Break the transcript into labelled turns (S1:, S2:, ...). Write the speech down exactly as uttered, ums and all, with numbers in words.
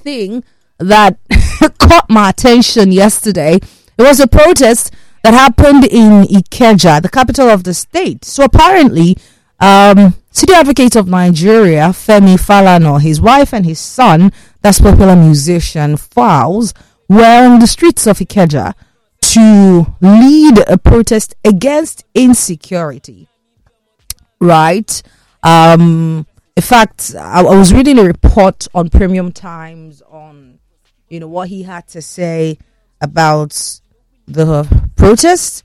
S1: thing that caught my attention yesterday. It was a protest that happened in Ikeja, the capital of the state. So apparently, um, City Advocate of Nigeria, Femi Falana, his wife and his son, that's popular musician Falz, were on the streets of Ikeja to lead a protest against insecurity. Right? Um, in fact, I, I was reading a report on Premium Times on, you know, what he had to say about the protest.